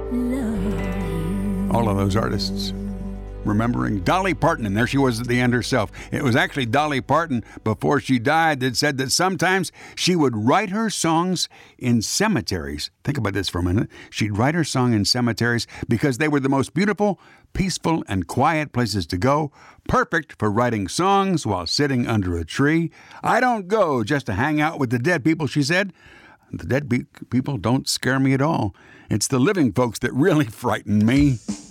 All of those artists remembering Dolly Parton, and there she was at the end herself. It was actually Dolly Parton, before she died, that said that sometimes she would write her songs in cemeteries. Think about this for a minute. She'd write her song in cemeteries because they were the most beautiful, peaceful, and quiet places to go, perfect for writing songs while sitting under a tree. I don't go just to hang out with the dead people, she said. The dead people don't scare me at all. It's the living folks that really frighten me.